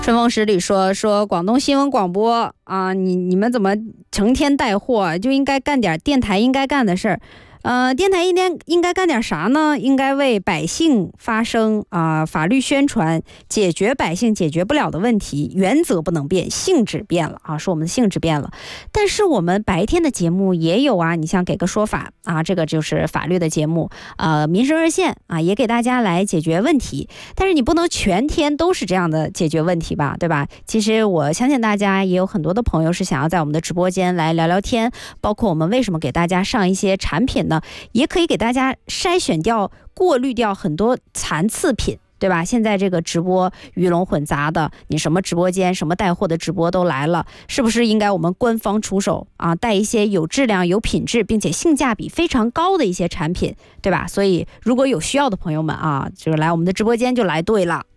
春风十里说广东新闻广播啊，你们怎么成天带货，就应该干点电台应该干的事儿。电台应该干点啥呢？应该为百姓发声啊，法律宣传，解决百姓解决不了的问题。原则不能变，性质变了啊，说我们的性质变了。但是我们白天的节目也有啊，你像给个说法啊，这个就是法律的节目，民生热线啊，也给大家来解决问题。但是你不能全天都是这样的解决问题吧，对吧？其实我相信大家也有很多的朋友是想要在我们的直播间来聊聊天，包括我们为什么给大家上一些产品呢？也可以给大家筛选掉、过滤掉很多残次品，对吧？现在这个直播鱼龙混杂的，你什么直播间、什么带货的直播都来了，是不是应该我们官方出手啊，带一些有质量、有品质，并且性价比非常高的一些产品，对吧？所以如果有需要的朋友们啊，就是来我们的直播间就来对了。